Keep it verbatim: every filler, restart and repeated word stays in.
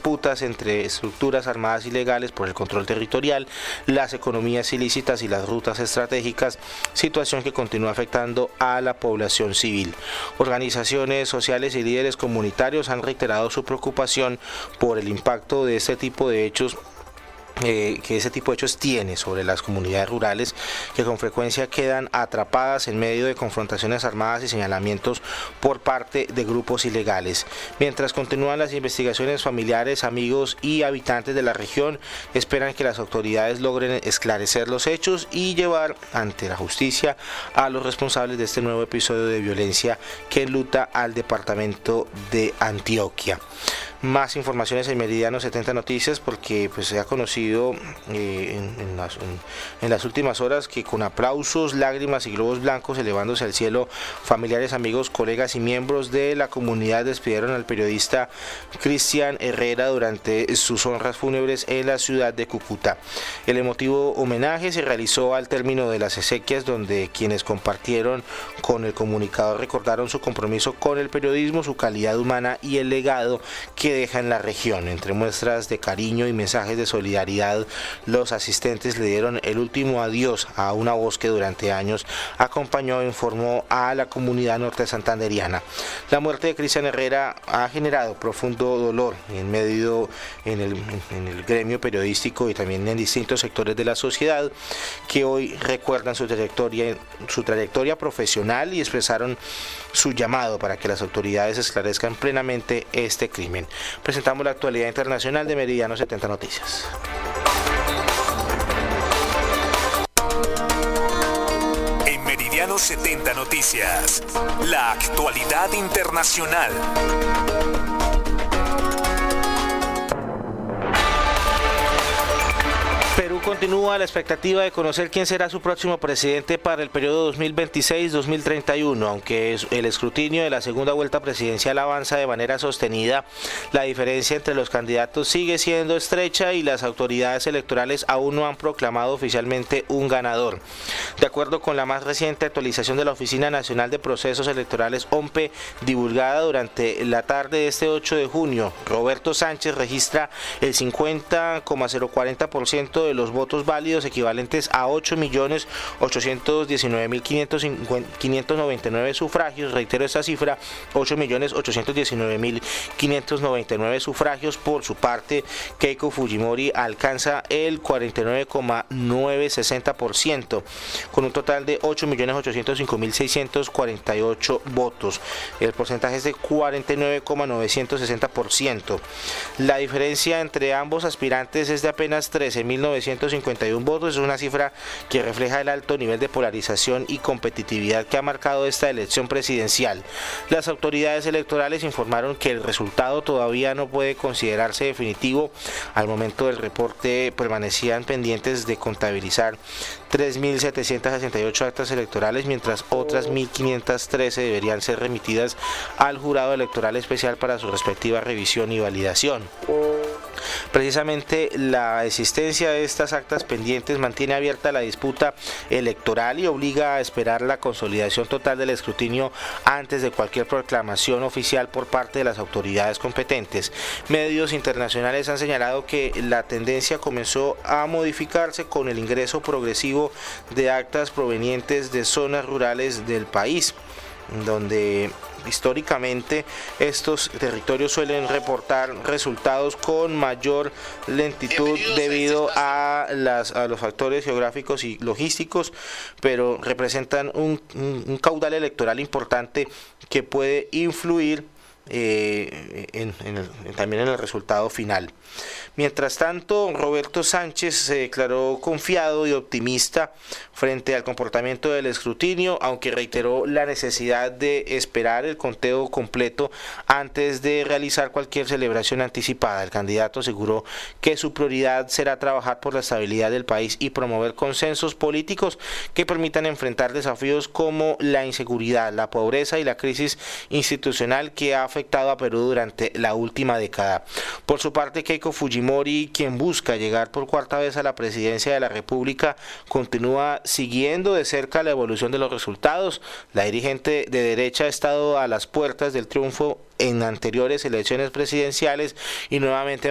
disputas entre estructuras armadas ilegales por el control territorial, las economías ilícitas y las rutas estratégicas, situación que continúa afectando a la población civil. Organizaciones sociales y líderes comunitarios han reiterado su preocupación por el impacto de este tipo de hechos Eh, que ese tipo de hechos tiene sobre las comunidades rurales, que con frecuencia quedan atrapadas en medio de confrontaciones armadas y señalamientos por parte de grupos ilegales. Mientras continúan las investigaciones, familiares, amigos y habitantes de la región esperan que las autoridades logren esclarecer los hechos y llevar ante la justicia a los responsables de este nuevo episodio de violencia que enluta al departamento de Antioquia. Más informaciones en Meridiano setenta Noticias, porque pues se ha conocido eh, en, en, las, en, en las últimas horas que con aplausos, lágrimas y globos blancos elevándose al cielo, familiares, amigos, colegas y miembros de la comunidad despidieron al periodista Cristian Herrera durante sus honras fúnebres en la ciudad de Cúcuta. El emotivo homenaje se realizó al término de las exequias, donde quienes compartieron con el comunicador recordaron su compromiso con el periodismo, su calidad humana y el legado que deja en la región. Entre muestras de cariño y mensajes de solidaridad, los asistentes le dieron el último adiós a una voz que durante años acompañó e informó a la comunidad norte santanderiana. La muerte de Cristian Herrera ha generado profundo dolor en medio en el, en el gremio periodístico y también en distintos sectores de la sociedad que hoy recuerdan su trayectoria, su trayectoria profesional y expresaron su llamado para que las autoridades esclarezcan plenamente este crimen. Presentamos la actualidad internacional de Meridiano setenta Noticias. En Meridiano setenta Noticias, la actualidad internacional. Perú continúa la expectativa de conocer quién será su próximo presidente para el periodo dos mil veintiséis a dos mil treinta y uno. Aunque el escrutinio de la segunda vuelta presidencial avanza de manera sostenida, la diferencia entre los candidatos sigue siendo estrecha y las autoridades electorales aún no han proclamado oficialmente un ganador. De acuerdo con la más reciente actualización de la Oficina Nacional de Procesos Electorales, O M P E, divulgada durante la tarde de este ocho de junio, Roberto Sánchez registra el cincuenta coma cero cuarenta por ciento de los votos válidos, equivalentes a ocho millones ochocientos diecinueve mil quinientos noventa y nueve sufragios. Reitero esta cifra, ocho millones ochocientos diecinueve mil quinientos noventa y nueve sufragios. Por su parte, Keiko Fujimori alcanza el cuarenta y nueve coma novecientos sesenta por ciento, con un total de ocho millones ochocientos cinco mil seiscientos cuarenta y ocho votos. El porcentaje es de cuarenta y nueve coma novecientos sesenta por ciento. La diferencia entre ambos aspirantes es de apenas trece mil novecientos cincuenta y uno votos. Es una cifra que refleja el alto nivel de polarización y competitividad que ha marcado esta elección presidencial. Las autoridades electorales informaron que el resultado todavía no puede considerarse definitivo. Al momento del reporte permanecían pendientes de contabilizar tres mil setecientas sesenta y ocho actas electorales, mientras otras mil quinientas trece deberían ser remitidas al jurado electoral especial para su respectiva revisión y validación. Precisamente la existencia de estas actas pendientes mantiene abierta la disputa electoral y obliga a esperar la consolidación total del escrutinio antes de cualquier proclamación oficial por parte de las autoridades competentes. Medios internacionales han señalado que la tendencia comenzó a modificarse con el ingreso progresivo de actas provenientes de zonas rurales del país, donde históricamente estos territorios suelen reportar resultados con mayor lentitud debido a, las, a los factores geográficos y logísticos, pero representan un, un, un caudal electoral importante que puede influir Eh, en, en el, también en el resultado final. Mientras tanto, Roberto Sánchez se declaró confiado y optimista frente al comportamiento del escrutinio, aunque reiteró la necesidad de esperar el conteo completo antes de realizar cualquier celebración anticipada. El candidato aseguró que su prioridad será trabajar por la estabilidad del país y promover consensos políticos que permitan enfrentar desafíos como la inseguridad, la pobreza y la crisis institucional que ha afectado a Perú durante la última década. Por su parte, Keiko Fujimori, quien busca llegar por cuarta vez a la presidencia de la República, continúa siguiendo de cerca la evolución de los resultados. La dirigente de derecha ha estado a las puertas del triunfo en anteriores elecciones presidenciales y nuevamente